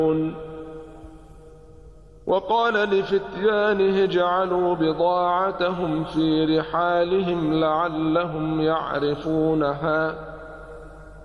وقال لفتيانه اجعلوا بضاعتهم في رحالهم لعلهم يعرفونها